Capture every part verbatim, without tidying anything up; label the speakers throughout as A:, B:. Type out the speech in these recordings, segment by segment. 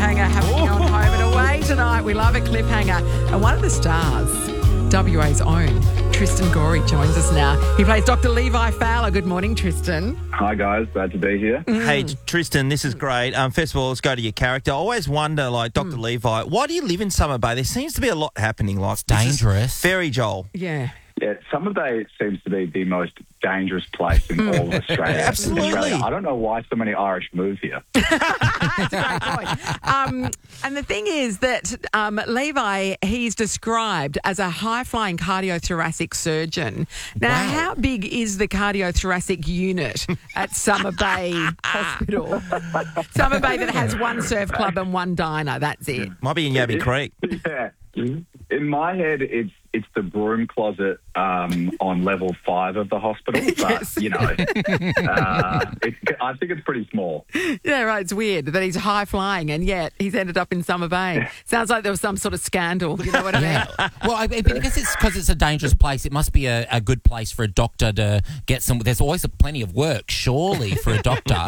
A: cliffhanger happening on Home and Away tonight. We love a cliffhanger. And one of the stars, W A's own, Tristan Gorey, joins us now. He plays Doctor Levi Fowler. Good morning, Tristan.
B: Hi, guys. Glad to be here.
A: Mm.
C: Hey, Tristan, this is great. Um, first of all, let's go to your character. I always wonder, like, Doctor Mm. Levi, why do you live in Summer Bay? There seems to be a lot happening. Like,
D: it's dangerous.
C: Very, Joel.
A: Yeah.
B: Yeah, Summer Bay seems to be the most dangerous place in all of Australia.
C: Absolutely.
B: Australia. I don't know why so many Irish move here.
A: That's a great point. Um, and the thing is that um, Levi, he's described as a high-flying cardiothoracic surgeon. Now,
D: Wow.
A: how big is the cardiothoracic unit at Summer Bay Hospital? Summer Bay that has one surf club and one diner. That's it.
C: Might be in Yabby Creek.
B: Yeah. In my head, it's it's the broom closet um, on level five of the hospital. But,
A: Yes.
B: you know, uh, it, I think it's pretty small.
A: Yeah, right. It's weird that he's high-flying and yet he's ended up in Summer Bay. Sounds like there was some sort of scandal. You know what I mean?
D: Yeah. Well, I, but I guess it's because it's a dangerous place. It must be a, a good place for a doctor to get some. There's always plenty of work, surely, for a doctor.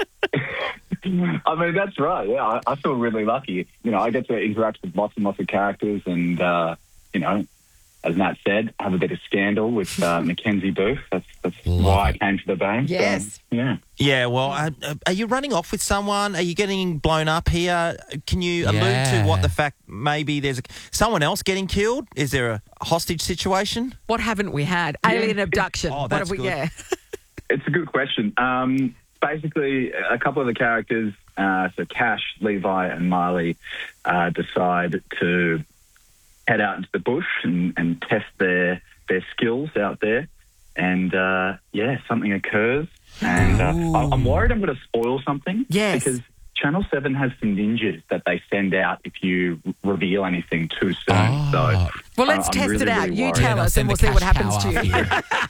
B: I mean, that's right. Yeah, I, I feel really lucky. You know, I get to interact with lots and lots of characters and, uh, you know, as Nat said, have a bit of scandal with uh, Mackenzie Booth. That's, that's why I came to the Bay.
A: Yes.
B: So, yeah.
C: Yeah, well, uh, are you running off with someone? Are you getting blown up here? Can you allude
D: Yeah.
C: to what the fact maybe there's a, someone else getting killed? Is there a hostage situation?
A: What haven't we had? Alien abduction.
C: Oh,
A: what
C: that's
A: have we?
C: good.
A: Yeah.
B: It's a good question. Um, basically, a couple of the characters, uh, so Cash, Levi, and Marley, uh, decide to head out into the bush and, and test their their skills out there. And, uh, yeah, something occurs. And uh, I- I'm worried I'm going to spoil something.
A: Yes.
B: Because Channel seven has some ninjas that they send out if you reveal anything too soon.
D: Oh.
B: So,
A: Well, let's
B: uh, I'm
A: test
B: really,
A: it out.
B: really
A: You
B: worried.
A: tell
D: They'll
A: us and
D: send
A: we'll
D: the
A: see what
D: cash
A: happens to you.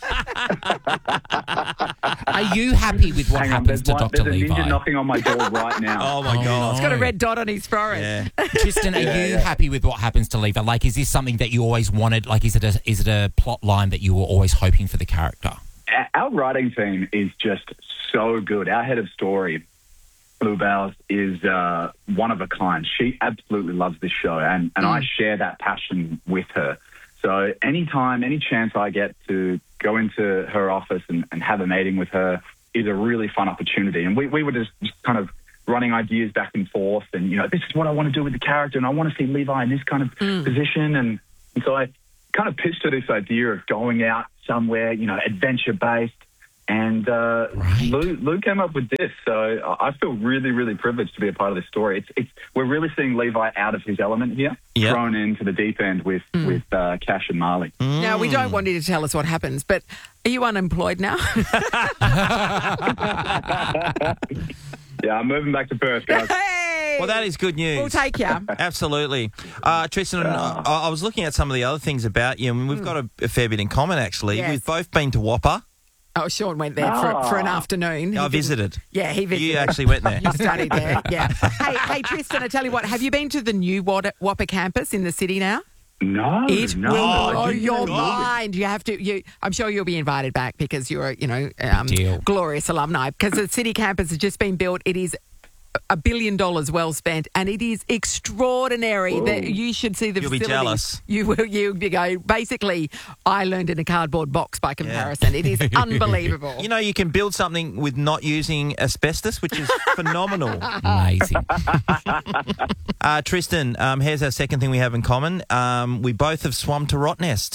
D: cow Are you happy with what
B: Hang on,
D: happens
B: there's,
D: to
B: one,
D: Doctor
B: there's a
D: Levi?
B: ninja knocking on my door right now.
C: Oh, my
D: Oh,
C: God.
A: He's got a red dot on his forehead.
C: Yeah.
D: Tristan, are
B: Yeah,
D: you
B: yeah.
D: happy with what happens to Levi? Like, is this something that you always wanted? Like, is it a is it a plot line that you were always hoping for the character?
B: Our writing team is just so good. Our head of story, Lou Bowles, is uh, one of a kind. She absolutely loves this show, and, and I share that passion with her. So anytime, any chance I get to go into her office and, and have a meeting with her is a really fun opportunity. And we, we were just, just kind of running ideas back and forth, and, you know, this is what I want to do with the character, and I want to see Levi in this kind of position. And, and so I kind of pitched her this idea of going out somewhere, you know, adventure-based. And uh,
D: Right.
B: Lou, Lou came up with this, so I feel really, really privileged to be a part of this story. It's, it's we're really seeing Levi out of his element here,
C: Yep.
B: thrown into the deep end with with uh, Cash and Marley.
A: Now, we don't want you to tell us what happens, but are you unemployed now?
B: Yeah, I'm moving back to Perth, guys.
A: Hey!
C: Well, that is good news.
A: We'll take you.
C: Absolutely. Uh, Tristan, uh, I I was looking at some of the other things about you, and we've got a, a fair bit in common, actually.
A: Yes.
C: We've both been to Whopper.
A: Oh, Sean went there for, for an afternoon. He
C: I
A: didn't-
C: visited.
A: Yeah, he visited.
C: You actually went there.
A: You studied there, yeah. Hey, hey, Tristan, I tell you what, have you been to the new Whopper Whopper campus in the city now?
B: No,
A: It
B: no.
A: will
B: I
A: blow
B: didn't
A: your
B: know.
A: mind. You have to. You, I'm sure you'll be invited back because you're, you know, um,
D: deal.
A: glorious alumni. Because the city campus has just been built. It is a billion dollars well spent, and it is extraordinary. That you should see the
C: You'll be
A: facilities.
C: jealous.
A: You will. You go. Basically, I learned in a cardboard box by comparison. It is unbelievable.
C: You know, you can build something with not using asbestos, which is phenomenal.
D: Amazing.
C: Uh, Tristan, um, here's our second thing we have in common. Um, we both have swum to Rottnest.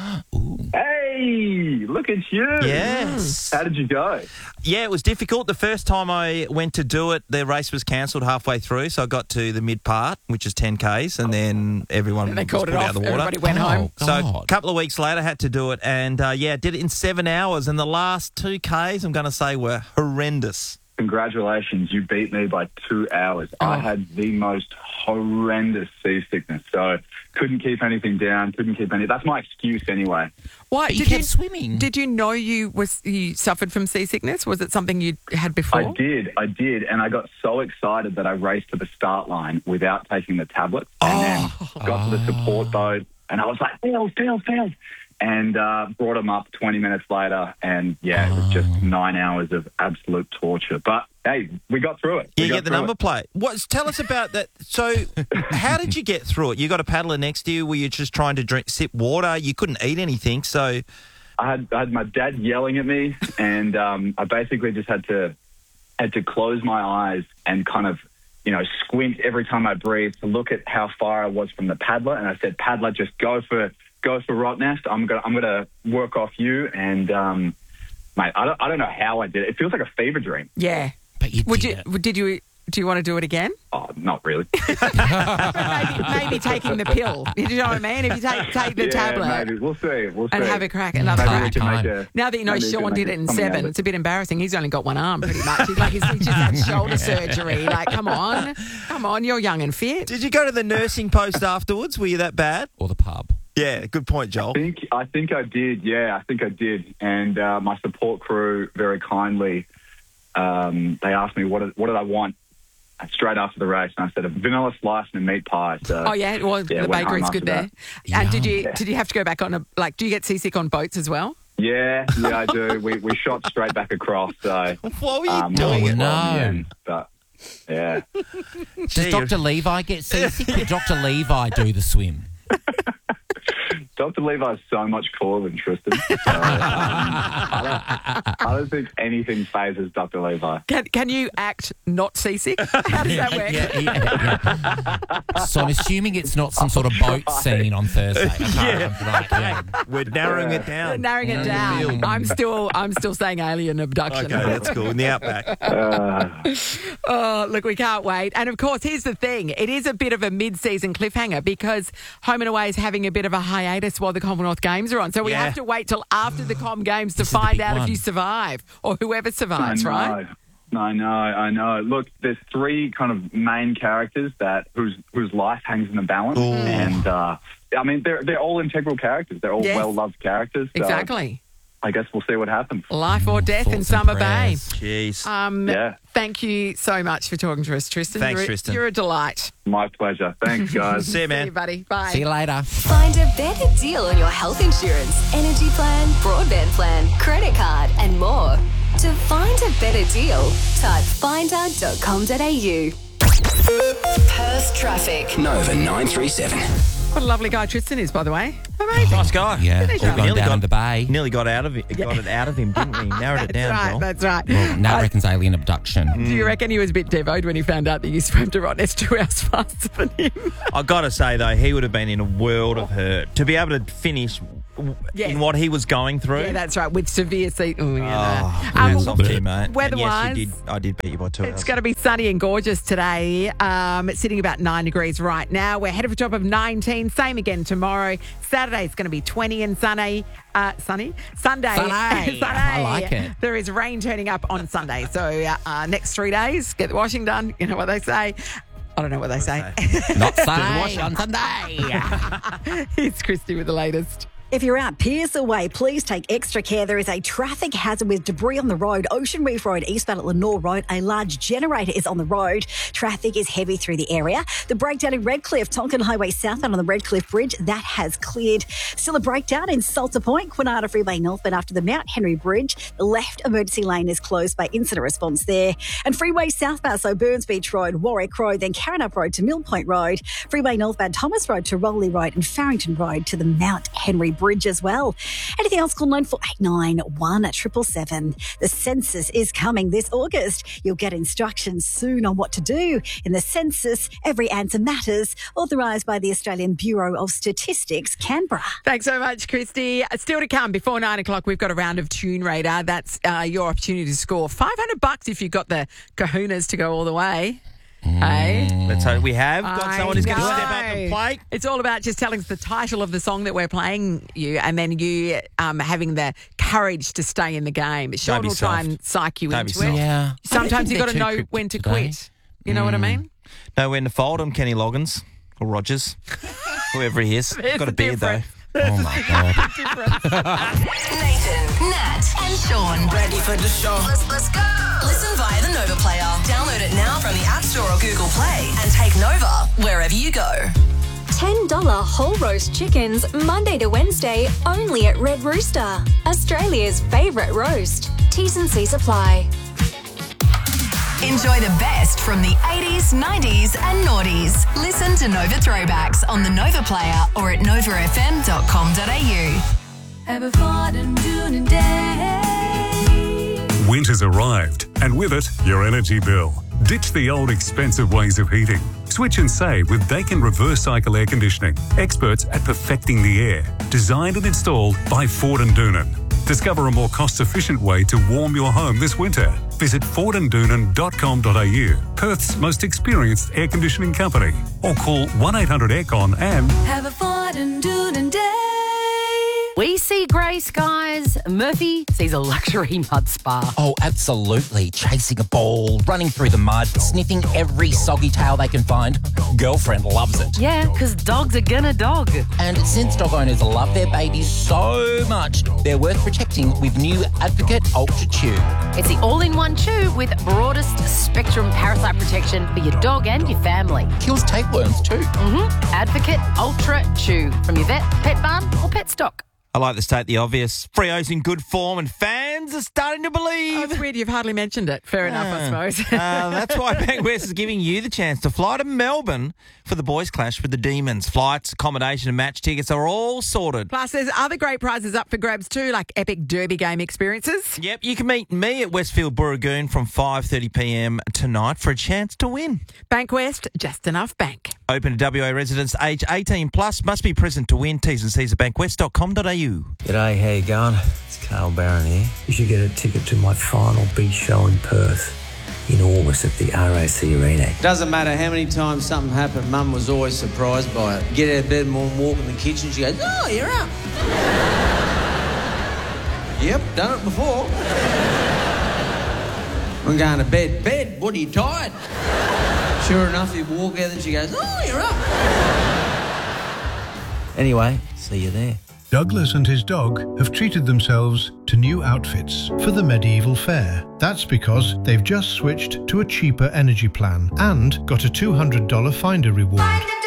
B: Hey, look at you.
C: Yes.
B: How did you go?
C: Yeah, it was difficult. The first time I went to do it, the race was cancelled halfway through, so I got to the mid part, which is ten kays, and then everyone
A: And they
C: was
A: called it
C: pulled
A: off.
C: out of the water.
A: Everybody went
D: Oh,
A: home.
C: So a
D: God.
C: couple of weeks later, I had to do it, and uh, yeah, did it in seven hours. And the last two kays, I'm going to say, were horrendous.
B: Congratulations, you beat me by two hours.
A: Oh.
B: I had the most horrendous seasickness, so couldn't keep anything down, couldn't keep any... That's my excuse anyway.
A: Why
D: But you
A: did
D: kept swimming.
A: Did you know you was you suffered from seasickness? Was it something you had before?
B: I did, I did, and I got so excited that I raced to the start line without taking the tablet, and then got to the support boat, and I was like, failed, failed, failed, and uh, brought him up twenty minutes later, and yeah, it was just nine hours of absolute torture. But hey, we got through it. We
C: You
B: got
C: get the
B: through
C: number
B: it.
C: plate. What's tell us about that? So, how did you get through it? You got a paddler next to you. Were you just trying to drink, sip water? You couldn't eat anything. So,
B: I had I had my dad yelling at me, and um, I basically just had to had to close my eyes and kind of, you know, squint every time I breathed to look at how far I was from the paddler. And I said, "Paddler, just go for go for Rottnest. I'm gonna I'm gonna work off you." And um, mate, I don't I don't know how I did it. It feels like a fever dream.
A: Yeah.
D: But you
A: Would
D: did
A: you?
D: it.
A: Did you? Do you want to do it again?
B: Oh, not really.
A: maybe, maybe taking the pill. You know what I mean? If you take take the
B: yeah,
A: tablet
B: maybe we'll see. We'll see.
A: and have a crack, another
B: Maybe
A: crack.
B: we can make
D: Time.
B: a-
A: Now that you know
B: maybe we
A: Sean
B: can
A: did
B: make
A: it in
B: something out of
A: seven,
B: it.
A: it's a bit embarrassing. He's only got one arm, pretty much. He's like he's, he's just had shoulder surgery. Like, come on, come on, you're young and fit.
C: did you go to the nursing post afterwards? Were you that bad?
D: Or the pub.
C: Yeah, good point, Joel.
B: I think I think I did. Yeah, I think I did. And uh, my support crew very kindly, um, they asked me what did, what did I want straight after the race, and I said a vanilla slice and a meat pie. So
A: Oh yeah, well
B: yeah,
A: the
B: went home
A: bakery's good
B: after
A: there. And did you
B: Yeah.
A: did you have to go back on a like? Do you get seasick on boats as well?
B: Yeah, yeah, I do. we we shot straight back across. So
C: What were you
B: um,
C: doing?
B: well,
D: no.
B: well, yeah, but yeah.
D: Does
C: Gee,
D: Doctor Levi get seasick or Doctor Levi do the swim?
B: Doctor Levi's so much cooler than Tristan. So, um, I, don't, I don't think anything phases Doctor Levi.
A: Can can you act not seasick? How does that work?
D: Yeah, yeah, yeah. So I'm assuming it's not some sort of boat scene on Thursday.
C: Yeah.
D: Right, yeah.
C: We're narrowing it down.
A: Narrowing it down. I'm still I'm still saying alien abduction.
C: Okay, that's cool. In the outback.
B: Uh,
A: Oh, look, we can't wait. And of course, here's the thing. It is a bit of a mid-season cliffhanger because Home and Away is having a bit of a hiatus while the Commonwealth Games are on. So we
C: Yeah.
A: have to wait till after the Com Games to
D: This is the
A: find
D: big
A: out if
D: one.
A: you survive or whoever
B: I
A: survives,
B: know.
A: right?
B: I know, I know. Look, there's three kind of main characters that whose whose life hangs in the balance, and uh, I mean they're they're all integral characters. They're all
A: Yes.
B: well loved characters. So
A: Exactly.
B: I guess we'll see what happens.
A: Life or death in
D: Thoughts and
A: Summer Bay.
D: prayers.
C: Jeez.
A: Um,
B: Yeah.
A: Thank you so much for talking to us, Tristan.
C: Thanks,
A: you're,
C: Tristan.
A: You're a delight.
B: My pleasure. Thanks, guys.
C: See you,
A: See
C: man.
A: you, buddy. Bye.
D: See you later.
E: Find a better deal on your health insurance, energy plan, broadband plan, credit card, and more. To find a better deal, type finder dot com dot a u. Perth traffic.
F: Nova nine three seven.
A: What a lovely guy Tristan is, by the way. Amazing.
C: Nice guy.
D: Yeah,
A: Good
D: all
A: job.
D: gone
C: Nearly
D: down
C: got-
D: in the bay.
C: Nearly got out of it. Got it out of him, didn't we? Narrowed it
A: That's
C: down,
A: right.
C: Joel.
A: That's right.
D: Well, Nat
A: Uh,
D: reckons alien abduction.
A: Do you reckon he was a bit devoed when he found out that you swam to Rottnest two hours faster than him?
C: I got to say though, he would have been in a world of hurt to be able to finish w-
A: Yes.
C: in what he was going through.
A: Yeah, that's right. With severe seat. Oh, yeah.
C: Oh,
A: Um,
C: hats off to you, mate.
A: weather-wise,
C: And yes, you did. I did beat you by two
A: It's
C: hours.
A: going to be sunny and gorgeous today. Um, it's sitting about nine degrees right now. We're headed for a top of nineteen. Same again tomorrow. Saturday is going to be twenty and sunny. Uh, sunny. Sunday.
D: Sunny.
A: Sunny.
D: I like it.
A: There is rain turning up on Sunday. So uh, uh, next three days, get the washing done. You know what they say. I don't know what they say.
D: Not Sunday on Sunday.
A: It's Christy with the latest.
G: If you're out Pierce Way, please take extra care. There is a traffic hazard with debris on the road. Ocean Reef Road, eastbound at Lenore Road. A large generator is on the road. Traffic is heavy through the area. The breakdown in Redcliffe, Tonkin Highway southbound on the Redcliffe Bridge, that has cleared. Still a breakdown in Salter Point, Quinata Freeway northbound after the Mount Henry Bridge. The left emergency lane is closed by incident response there. And Freeway southbound, so Burns Beach Road, Warwick Road, then Karrinyup Road to Mill Point Road. Freeway northbound, Thomas Road to Rowley Road and Farrington Road to the Mount Henry Bridge as well. Anything else, call nine four eight nine, one seven seven seven. The census is coming this August. You'll get instructions soon on what to do in the census. Every answer matters. Authorised by the Australian Bureau of Statistics, Canberra.
A: Thanks so much, Christy. Still to come before nine o'clock, we've got a round of Tune Radar. That's uh, your opportunity to score five hundred bucks if you've got the kahunas to go all the way. Hey?
C: Let's hope we have got
A: I
C: someone who's going to
A: know.
C: step up and play.
A: It's all about just telling us the title of the song that we're playing you and then you um, having the courage to stay in the game. Sean
C: be
A: will try
C: soft.
A: and psych you
C: Don't be
A: into
C: soft.
A: it.
D: Yeah.
A: Sometimes you've got to
D: they're
A: know
D: too
A: when to
D: cryptic today.
A: quit. You know what I mean?
C: Know when to fold him, Kenny Loggins or Rogers, whoever he is.
A: There's
C: Got
A: the
C: a beard though.
A: difference.
D: Oh, my God.
E: Nathan, Nat, and Sean.
F: Ready for the show.
E: Let's, let's go. Listen via the Nova Player. Download it now from the App Store or Google Play and take Nova wherever you go.
H: ten dollars whole roast chickens, Monday to Wednesday, only at Red Rooster. Australia's favourite roast. T's and C's apply.
E: Enjoy the best from the eighties, nineties and noughties. Listen to Nova Throwbacks on the Nova Player or at nova f m dot com dot a u.
I: Have a fun and June day.
J: Winter's arrived, and with it, your energy bill. Ditch the old expensive ways of heating. Switch and save with Daikin Reverse Cycle Air Conditioning. Experts at perfecting the air. Designed and installed by Ford and Doonan. Discover a more cost-efficient way to warm your home this winter. Visit ford and doonan dot com dot a u, Perth's most experienced air conditioning company. Or call one eight hundred aircon and...
I: Have a fun and June day.
K: We see grey skies. Murphy sees a luxury mud spa.
D: Oh, absolutely. Chasing a ball, running through the mud, sniffing every soggy tail they can find. Girlfriend loves it.
K: Yeah, because dogs are gonna dog.
D: And since dog owners love their babies so much, they're worth protecting with new Advocate Ultra Chew.
K: It's the all-in-one chew with broadest spectrum parasite protection for your dog and your family.
D: Kills tapeworms too.
K: Mm-hmm. Advocate Ultra Chew from your vet, pet barn or pet stock.
C: I like to state the obvious. Freo's in good form and fans are starting to believe.
A: Oh, it's weird you've hardly mentioned it. Fair enough, I suppose.
C: uh, that's why Bankwest is giving you the chance to fly to Melbourne for the boys' clash with the Demons. Flights, accommodation and match tickets are all sorted.
A: Plus, there's other great prizes up for grabs too, like epic derby game experiences.
C: Yep, you can meet me at Westfield Burragoon from five thirty p m tonight for a chance to win.
A: Bankwest, just enough bank.
C: Open to W A residents age eighteen plus. Must be present to win. T's and C's at bankwest dot com dot a u.
L: G'day, how you going? It's Carl Barron here. You should get a ticket to my final beach show in Perth in August at the R A C Arena.
M: Doesn't matter how many times something happened, Mum was always surprised by it. Get out of bed and walk in the kitchen, she goes, "Oh, you're up." Yep, done it before. I'm going to bed. Bed, what are you, tired? Sure enough, you walk out and she goes, "Oh, you're up."
L: Anyway, see you there.
N: Douglas and his dog have treated themselves to new outfits for the medieval fair. That's because they've just switched to a cheaper energy plan and got a two hundred dollars Finder reward.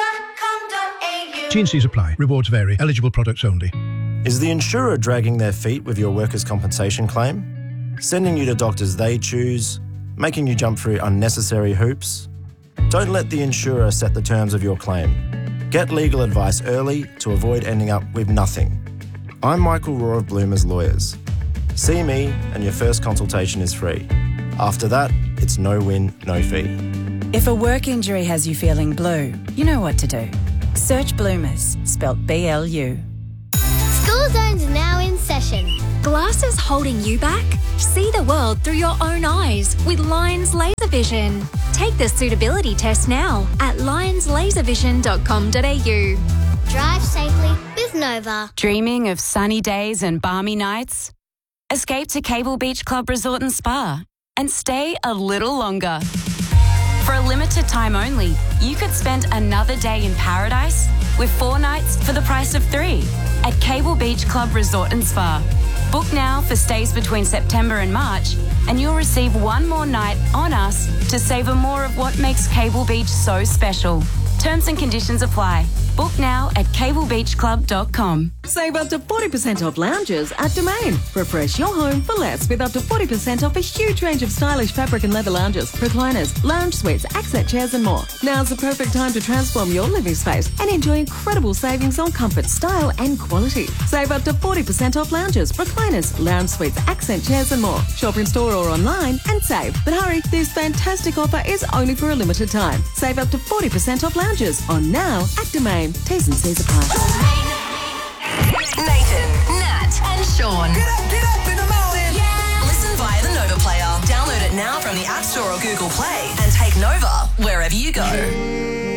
N: T and C's apply. Rewards vary. Eligible products only.
O: Is the insurer dragging their feet with your workers' compensation claim? Sending you to doctors they choose? Making you jump through unnecessary hoops? Don't let the insurer set the terms of your claim. Get legal advice early to avoid ending up with nothing. I'm Michael Rohr of Bloomers Lawyers. See me and your first consultation is free. After that, it's no win, no fee.
P: If a work injury has you feeling blue, you know what to do. Search Bloomers, spelt B L U.
Q: School Zone's now in session.
H: Glasses holding you back? See the world through your own eyes with Lions Laser Vision. Take the suitability test now at lions laser vision dot com dot a u.
Q: Drive safely with Nova.
R: Dreaming of sunny days and balmy nights? Escape to Cable Beach Club Resort and Spa and stay a little longer. For a limited time only, you could spend another day in paradise with four nights for the price of three at Cable Beach Club Resort and Spa. Book now for stays between September and March, and you'll receive one more night on us to savour more of what makes Cable Beach so special. Terms and conditions apply. Book now at cable beach club dot com.
S: Save up to forty percent off lounges at Domain. Refresh your home for less with up to forty percent off a huge range of stylish fabric and leather lounges, recliners, lounge suites, accent chairs and more. Now's the perfect time to transform your living space and enjoy incredible savings on comfort, style and quality. Save up to forty percent off lounges, recliners, lounge suites, accent chairs and more. Shop in store or online and save. But hurry, this fantastic offer is only for a limited time. Save up to forty percent off lounges on now at Domain. T's and C's apply.
E: Nathan, Nat, and Sean.
T: Get up, get up in the morning.
E: Yeah. Listen via the Nova Player. Download it now from the App Store or Google Play and take Nova wherever you go.